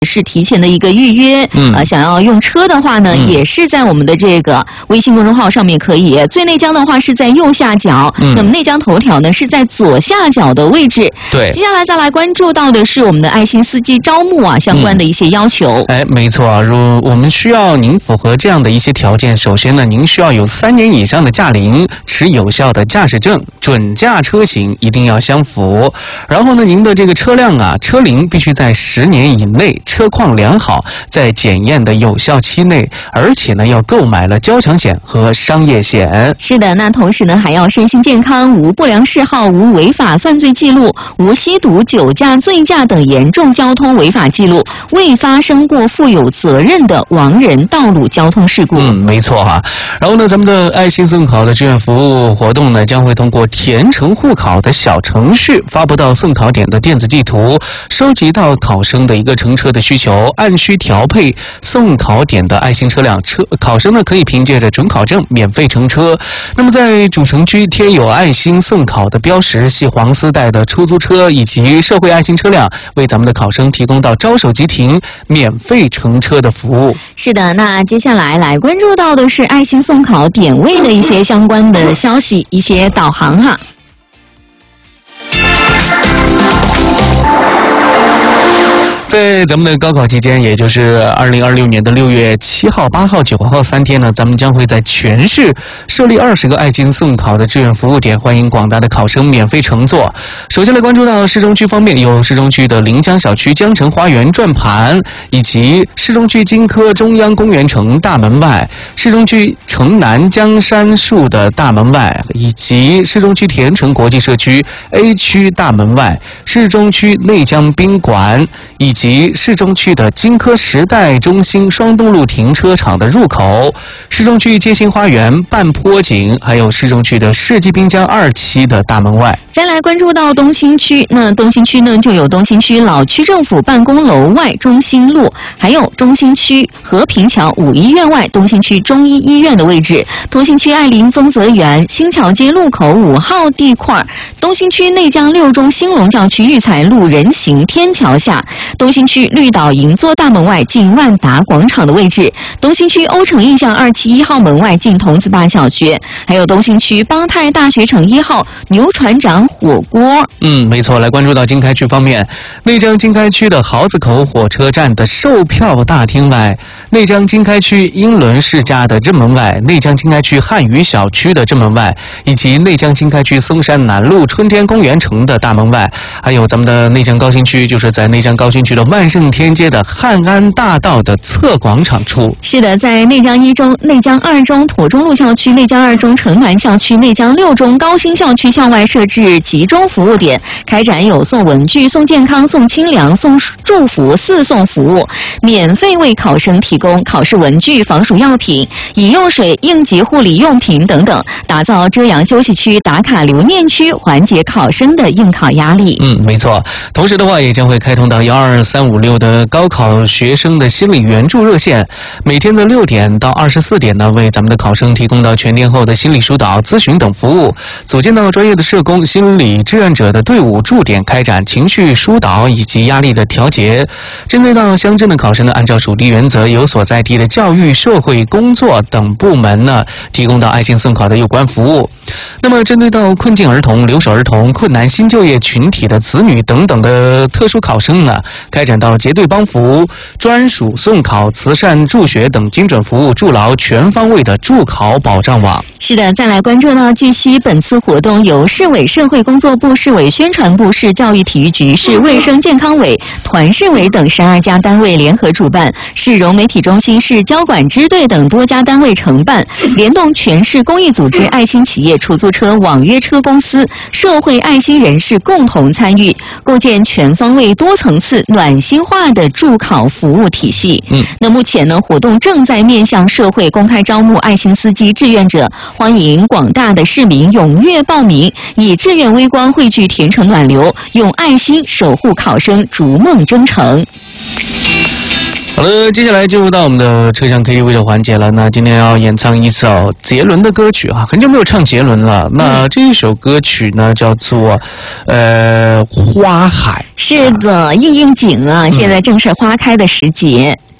是提前的一个预约。想要用车的话呢，也是在我们的这个微信公众号上面可以。最内江的话是在右下角，那么内江头条呢是在左下角的位置。 对， 接下来再来关注到的是我们的爱心司机招募相关的一些要求。 没错啊，我们需要您符合这样的一些条件。首先呢，您需要有3年以上的驾龄，持有效的驾驶证，准驾车型一定要相符。然后呢，您的这个车辆车龄必须在10年以内，车况良好，在检验的有效期内，而且呢要购买了交强险和商业险。 是的，那同时呢还要身心健康，无不良嗜好，无违法犯罪记录，无吸毒、酒驾、醉驾等严重交通违法记录，未发生过负有责任的亡人道路交通事故。 没错哈。然后呢，咱们的爱心送考的志愿服务活动呢，将会通过填成户考的小程序发布到送考点的电子地图，收集到考生的一个乘车的需求，按需调配送考点的爱心车辆。考生呢可以凭借着准考证免费乘车。那么在主城区贴有爱心送考的标识、系黄丝带的出租车以及社会爱心车辆，为咱们的考生提供到招手即停、免费乘车的服务。 是的，那接下来关注到的是爱心送考点位的一些相关的消息，一些导航哈。 在咱们的高考期间，也就是2026年的6月7号、8号、9号3天呢，咱们将会在全市设立20个爱心送考的志愿服务点，欢迎广大的考生免费乘坐。首先来关注到市中区方面，有市中区的临江小区江城花园转盘，以及市中区金科中央公园城大门外，市中区城南江山树的大门外，以及市中区田城国际社区 A 区大门外，市中区内江宾馆，以及市中区的金科时代中心双东路停车场的入口，市中区街心花园半坡井，还有市中区的世纪滨江2期的大门外。 再来关注到东新区，那东新区呢就有东新区老区政府办公楼外中心路，还有中心区和平桥5医院外东新区中医医院的位置，东新区爱林丰泽园新桥街路口5号地块，东新区内江6中兴隆教区育才路人行天桥下，东新区绿岛银座大门外近万达广场的位置，东新区欧城印象271号门外近童子坝小学，还有东新区邦泰大学城1号牛船长火锅。 没错。来关注到经开区方面，内江经开区的豪子口火车站的售票大厅外，内江经开区英伦世家的正门外，内江经开区汉语小区的正门外，以及内江经开区嵩山南路春天公园城的大门外，还有咱们的内江高新区，就是在内江高新区的万盛天街的汉安大道的侧广场处。 是的，在内江1中、内江2中妥中路校区、内江2中城南校区、内江6中高新校区校外设置集中服务点，开展有送文具、送健康、送清凉、送祝福4送服务，免费为考生提供考试文具、防暑药品、饮用水、应急护理用品等等，打造遮阳休息区、打卡留念区，缓解考生的应考压力。 没错。同时的话，也将会开通到12356的高考学生的心理援助热线，每天的6点到24点呢，为咱们的考生提供到全天候的心理疏导、咨询等服务，组建到专业的社工、心理志愿者的队伍，驻点开展情绪疏导以及压力的调节。针对到乡镇的考生呢，按照属地原则，有所在地的教育、社会工作等部门呢，提供到爱心送考的有关服务。那么，针对到困境儿童、留守儿童、困难新就业群体的子女等等的特殊考生呢，开展到结对帮扶、专属送考、慈善助学等精准服务，筑牢全方位的助考保障网。 是的，再来关注到，据悉本次活动由市委社会工作部、市委宣传部、市教育体育局、市卫生健康委、团市委等12家单位联合主办，市融媒体中心、市交管支队等多家单位承办，联动全市公益组织、爱心企业、出租车、网约车公司、社会爱心人士共同参与，构建全方位、多层次、暖心化的助考服务体系。那目前呢，活动正在面向社会公开招募爱心司机志愿者，欢迎广大的市民踊跃报名，以志愿微光汇聚甜橙暖流，用爱心守护考生逐梦征程。 好了，接下来进入到我们的车厢 KTV 的环节了。那今天要演唱一首杰伦的歌曲啊，很久没有唱杰伦了。那这一首歌曲呢，叫做花海。 是的，应景啊，现在正是花开的时节。